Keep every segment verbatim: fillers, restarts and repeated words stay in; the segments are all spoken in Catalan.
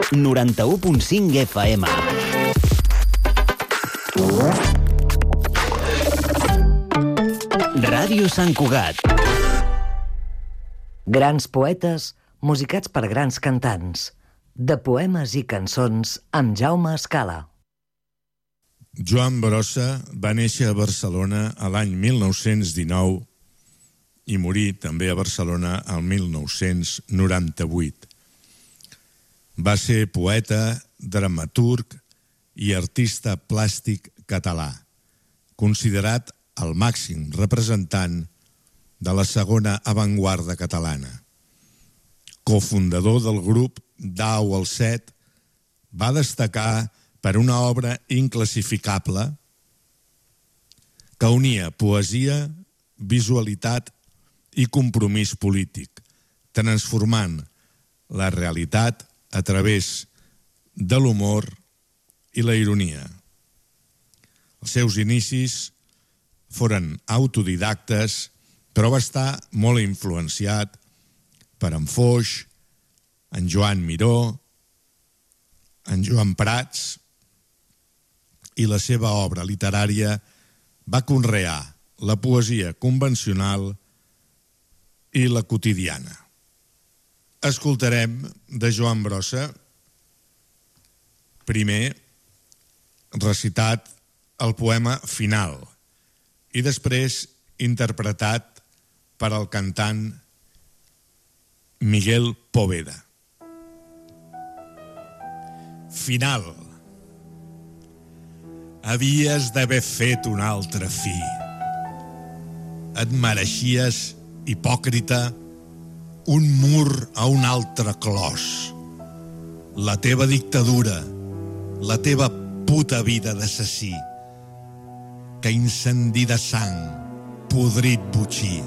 noranta-u punt cinc F M. Ràdio Sant Cugat. Grans poetes musicats per grans cantants. De poemes i cançons amb Jaume Escala. Joan Brossa va néixer a Barcelona a l'any mil nou-cents dinou i morí també a Barcelona el mil nou-cents noranta-vuit. Va ser poeta, dramaturg i artista plàstic català, considerat el màxim representant de la segona avantguarda catalana. Cofundador del grup Dau al Set, va destacar per una obra inclassificable que unia poesia, visualitat i compromís polític, transformant la realitat a través de l'humor i la ironia. Els seus inicis foren autodidactes, però va estar molt influenciat per en Foix, en Joan Miró, en Joan Prats, i la seva obra literària va conrear la poesia convencional i la quotidiana. Escoltarem de Joan Brossa, primer recitat el poema Final i després interpretat per al cantant Miguel Poveda. Final. Havies d'haver fet un altre fi. Et mereixies, hipòcrita, un mur a un altre clos. La teva dictadura, la teva puta vida d'assassí, que incendi de sang, podrit botxí.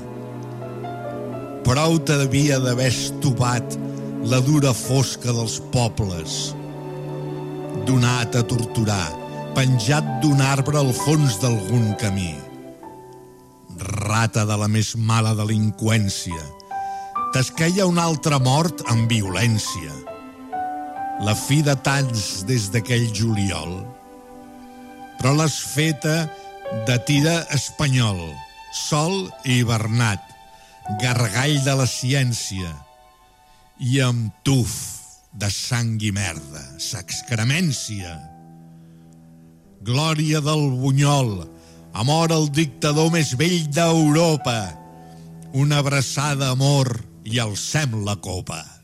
Prou t'havia d'haver estopat la dura fosca dels pobles, donat a torturar, penjat d'un arbre al fons d'algun camí. Rata de la més mala delinqüència, t'esqueia una altra mort amb violència. La fi de tants des d'aquell juliol, però l'has feta de tira espanyol, sol i hivernat, gargall de la ciència, i amb tuf de sang i merda, s'excremència. Glòria del bunyol, amor al dictador més vell d'Europa, una abraçada amor i alcem la copa.